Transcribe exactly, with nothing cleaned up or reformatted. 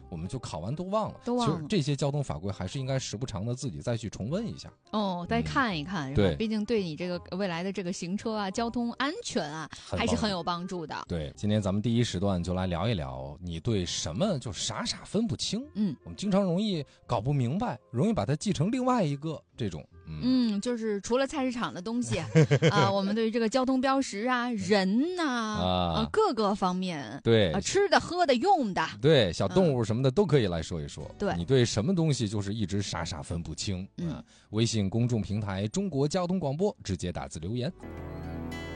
我们就考完都忘了。 都忘了。 其实这些交通法规还是应该时不常的自己再去重温一下。 哦，再看一看，嗯、是吧？ 对， 毕竟对你这个未来的这个行车啊、交通安全啊，还是很有帮助的。 对，今天咱们第一时段就来聊一聊，你对什么就傻傻分不清。 嗯， 我们经常容易搞不明白，容易把它记成另外一个这种。嗯， 嗯就是除了菜市场的东西啊、呃，我们对于这个交通标识啊、人呐、啊呃、各个方面， 对、 呃，吃的、喝的、用的， 对，小动物什么的、嗯、都可以来说一说。 对， 你对什么东西就是一直傻傻分不清？ 嗯， 呃、微信公众平台中国交通广播直接打字留言。